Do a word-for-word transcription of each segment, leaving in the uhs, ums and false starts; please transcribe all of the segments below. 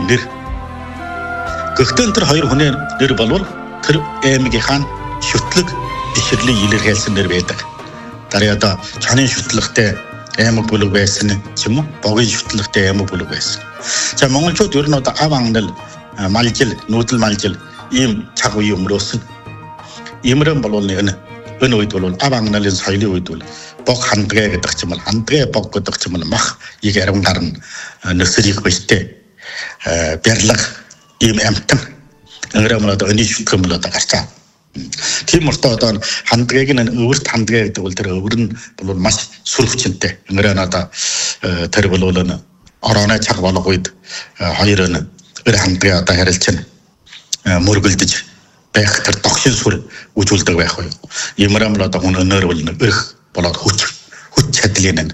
аймгийн нэр. Гэхдээ тэр хоёр хүний нэр болвол тэр аймгийнхаа шүтлэг бишрлийг илэрхийлсэн нэр байдаг. Дараа одоо чанын шүтлэгтэй аймаг бүлэг байсан ч юм уу, богийн шүтлэгтэй аймаг бүлэг байсан. За монголчууд ер нь одоо ав ангал, малжил, нүүдэл малжил ийм цаг үе өнгөрөөсөн. Иймэрэн болвол нэг нь энэ үед бол ав ангалын соёлын үед бол бог хандгаа гэдэг ч юм уу, хандгаа бог гэдэг ч юм уу мах ийг арван гарна нөсрийг биштэй бярлаг ийм амтан ангамал одоо энэ шүтгэм бол одоо гарчаа. Тийм уртаа одоо хандгааг нь өвөрт хандгаа гэдэг бол тэр өвөр нь бол маш сүрвчэнтэй. Ангаараа одоо тэр бол орооны цаг болох үед хоёр нь өр хандгаа одоо харилцсан мөргөлдөж байх тэр тогшин сүр үжүүлдэг байх уу. Иймэрэмл одоо хүн өнөр бол өрх болоод хүч хүч чадлын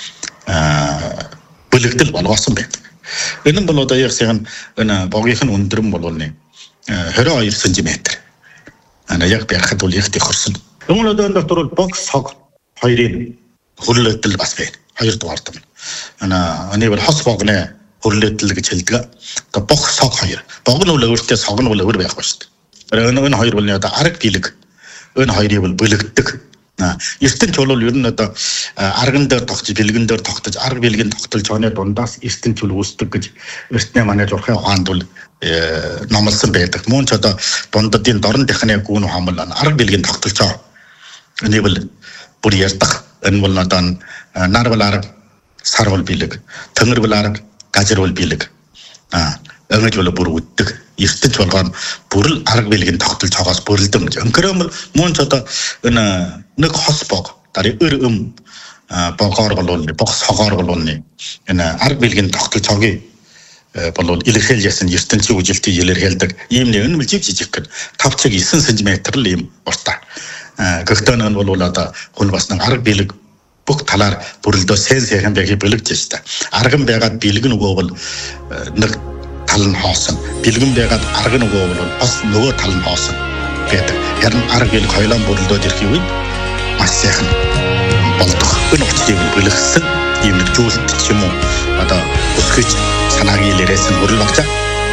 аа бүлэгдэл болгосон байдаг. Энэ нь бол одоо ягсийн энэ богийнх нь өндөр нь бол нэг двадцать two сантиметр. Ана яг байхад бол их тохирсон. Өмнө одоо энэ дотор бол бог сог хоёрын хөрлөлтөл бас байна. Хоёр дугаард нь. Ана энэ бол хос богны хөрлөлтөл гэж хэлдэг. Одоо бог сог хоёр. Бог нь бол өөртөө сог нь бол өөр байх ба шүү дээ. Энэ энэ хоёр бол одоо арга билэг. Энэ хоёрыг бол бөлөгддөг. Эрдэнэч бол ер нь одоо арган дээр тогтож, бэлгэн дээр тогтож, арга бэлгийн тогтолж оны дундаас эрдэнэч бол үүсдэг гэж эртний манай зурхай ухаанд бол номлосон байдаг. Мөн ч одоо дундадын дорн техникийн гүн хамбал арга бэлгийн тогтолж байгаа. Энэ бол бүр ярдах. Энэ бол одоо нар бол арга, сар бол бэлэг, тэнгэр бол арга, газар бол бэлэг. Аа ингэж бол бүр үддэг. Эрдэнэч болгоон бүрл арга бэлгийн тогтолж байгаас бүрэлдэм гэж. Өнкөрөмөл мөн ч одоо энэ нэг хос бог дарыг өр өм богоор болвол бог согоор болвол энэ арга бэлгийн тогтолж байгаа болвол илэрхийлж ясан ертөнцийн үжилтийг илэрхийлдэг. Ийм нэг нь жиг жижиг гэн five цаг nine сантиметр л ийм уртаа. Гэхдээ энэ бол одоо хүн бас нэг арга бэлэг бүх талаар бүрэлдөө сэн сайхан байхыг бэлэгдэж байна. Арган байгаад бэлэг нөгөө бол нэг тал нь хоосон. Бэлгэн байгаад арга нөгөө бол бас нөгөө тал нь хоосон гэдэг. Харин арга бэлэг хоёулаа бүрэлдөөд ирэх үед маш сайхан болдог. Энэ учраас бэлэгсэн ийм нэг зүйлт ч юм уу одоо өсгөж санааг илэрээсэн хөрөл багчаа.